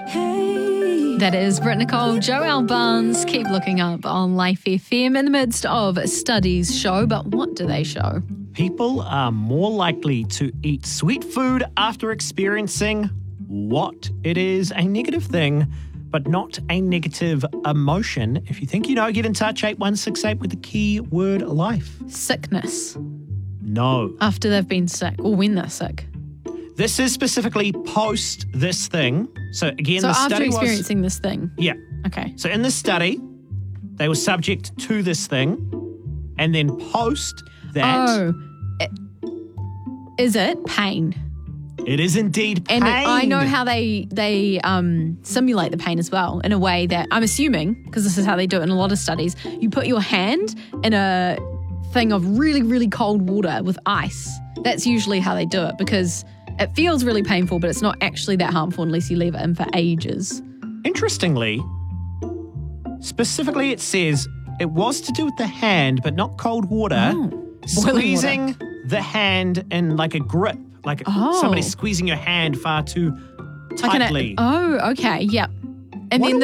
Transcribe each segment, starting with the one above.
That is Britt Nicole, Joel Barnes. Keep looking up on Life FM in the midst of Studies show. But what do they show? People are more likely to eat sweet food after experiencing what? It is a negative thing, but not a negative emotion. If you think you know, get in touch, 8168 with the keyword life. Sickness. No. After they've been sick or when they're sick. This is specifically post this thing. So again, so the after study experiencing this thing? Yeah. Okay. So in this study, they were subject to this thing, and then post that. Oh. Is it pain? It is indeed pain. And I know how they simulate the pain as well in a way that I'm assuming, because this is how they do it in a lot of studies, you put your hand in a thing of really, really cold water with ice. That's usually how they do it because it feels really painful, but it's not actually that harmful unless you leave it in for ages. Interestingly, specifically it says it was to do with the hand, but not cold water. Squeezing the hand in like a grip, like somebody squeezing your hand far too tightly. Okay, yep. And then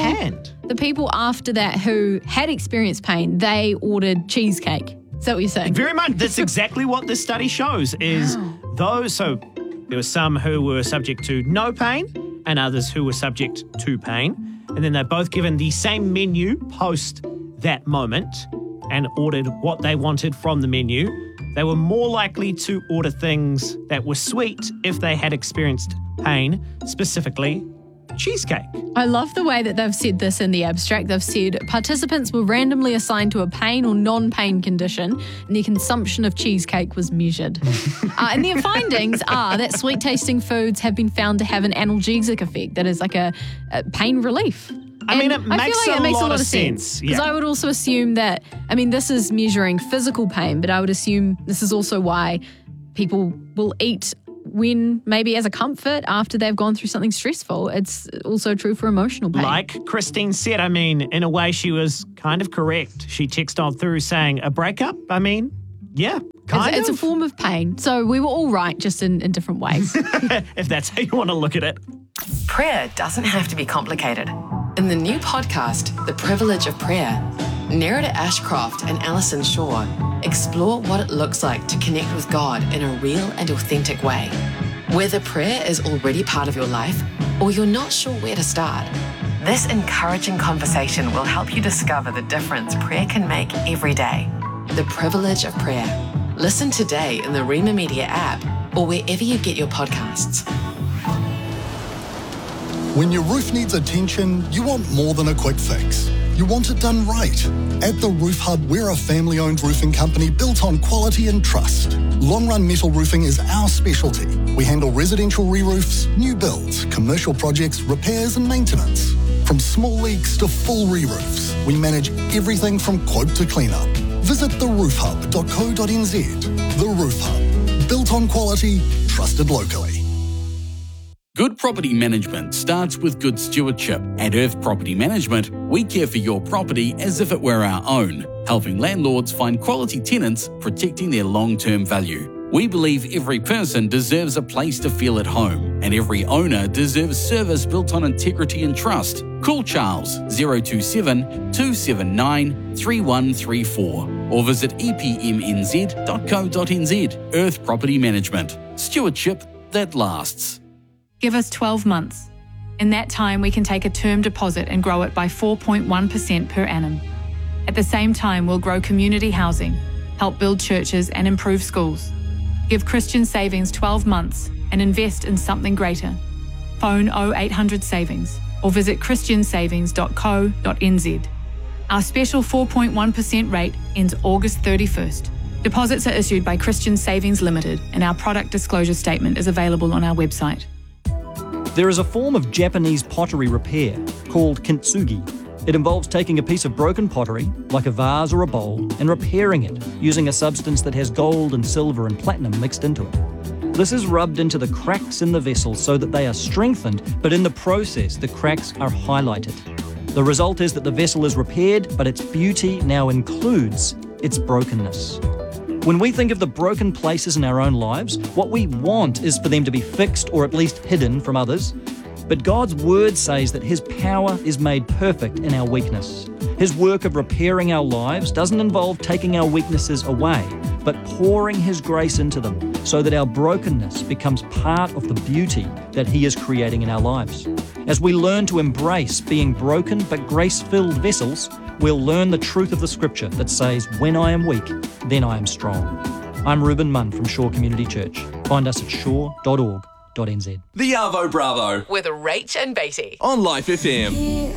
the people after that who had experienced pain, they ordered cheesecake. Is that what you're saying? Very much. That's exactly what this study shows is those. So there were some who were subject to no pain and others who were subject to pain. And then they're both given the same menu post that moment and ordered what they wanted from the menu. They were more likely to order things that were sweet if they had experienced pain, specifically cheesecake. I love the way that they've said this in the abstract. They've said participants were randomly assigned to a pain or non-pain condition and their consumption of cheesecake was measured. And their findings are that sweet-tasting foods have been found to have an analgesic effect, that is like a pain relief. I mean, it makes a lot of sense. Because I would also assume that, this is measuring physical pain, but I would assume this is also why people will eat when maybe as a comfort after they've gone through something stressful. It's also true for emotional pain. Like Christine said, in a way she was kind of correct. She texted on through saying a breakup, yeah, kind of. It's a form of pain. So we were all right, just in different ways. If that's how you want to look at it. Prayer doesn't have to be complicated. In the new podcast, The Privilege of Prayer, Nerida Ashcroft and Alison Shaw explore what it looks like to connect with God in a real and authentic way. Whether prayer is already part of your life or you're not sure where to start, this encouraging conversation will help you discover the difference prayer can make every day. The Privilege of Prayer. Listen today in the Rima Media app or wherever you get your podcasts. When your roof needs attention, you want more than a quick fix. You want it done right. At The Roof Hub, we're a family-owned roofing company built on quality and trust. Long-run metal roofing is our specialty. We handle residential re-roofs, new builds, commercial projects, repairs and maintenance. From small leaks to full re-roofs, we manage everything from quote to clean-up. Visit theroofhub.co.nz. The Roof Hub. Built on quality, trusted locally. Good property management starts with good stewardship. At Earth Property Management, we care for your property as if it were our own, helping landlords find quality tenants, protecting their long-term value. We believe every person deserves a place to feel at home, and every owner deserves service built on integrity and trust. Call Charles 027 279 3134 or visit epmnz.co.nz. Earth Property Management. Stewardship that lasts. Give us 12 months. In that time, we can take a term deposit and grow it by 4.1% per annum. At the same time, we'll grow community housing, help build churches and improve schools. Give Christian Savings 12 months and invest in something greater. Phone 0800 Savings or visit christiansavings.co.nz. Our special 4.1% rate ends August 31st. Deposits are issued by Christian Savings Limited and our product disclosure statement is available on our website. There is a form of Japanese pottery repair called kintsugi. It involves taking a piece of broken pottery, like a vase or a bowl, and repairing it using a substance that has gold and silver and platinum mixed into it. This is rubbed into the cracks in the vessel so that they are strengthened, but in the process, the cracks are highlighted. The result is that the vessel is repaired, but its beauty now includes its brokenness. When we think of the broken places in our own lives, what we want is for them to be fixed or at least hidden from others. But God's word says that his power is made perfect in our weakness. His work of repairing our lives doesn't involve taking our weaknesses away, but pouring his grace into them so that our brokenness becomes part of the beauty that he is creating in our lives. As we learn to embrace being broken but grace-filled vessels, we'll learn the truth of the scripture that says, when I am weak, then I am strong. I'm Reuben Munn from Shore Community Church. Find us at shore.org.nz. The Arvo Bravo With Rach and Beatty. on Life FM.